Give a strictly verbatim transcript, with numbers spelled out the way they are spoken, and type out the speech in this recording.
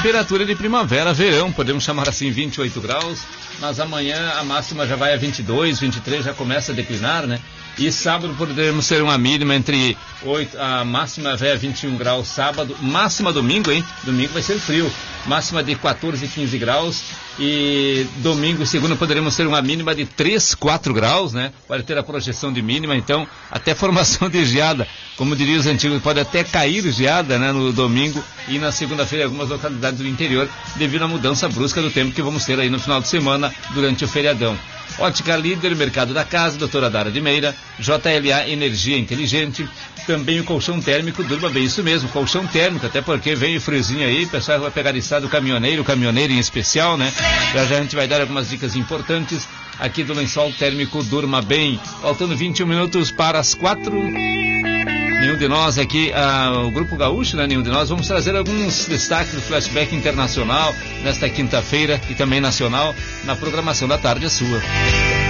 temperatura de primavera, verão, podemos chamar assim, vinte e oito graus, mas amanhã a máxima já vai a vinte e dois, vinte e três, já começa a declinar, né? E sábado poderemos ter uma mínima entre oito, a máxima vai a vinte e um graus sábado, máxima domingo, hein? Domingo vai ser frio, máxima de quatorze, quinze graus, e domingo e segunda poderemos ter uma mínima de três, quatro graus, né? Pode ter a projeção de mínima, então até formação de geada, como diriam os antigos, pode até cair geada, né, no domingo e na segunda-feira em algumas localidades do interior, devido à mudança brusca do tempo que vamos ter aí no final de semana durante o feriadão. Ótica Líder, Mercado da Casa, doutora Dara de Meira, J L A Energia Inteligente, também o colchão térmico, durma bem, isso mesmo, colchão térmico, até porque vem o friozinho aí, o pessoal vai pegar estado caminhoneiro, caminhoneiro em especial, né? Já já a gente vai dar algumas dicas importantes aqui do lençol térmico Durma Bem. Faltando vinte e um minutos para as quatro. Nenhum de nós aqui, ah, o Grupo Gaúcho, né? Nenhum de nós, vamos trazer alguns destaques do Flashback Internacional nesta quinta-feira e também nacional na programação da tarde sua.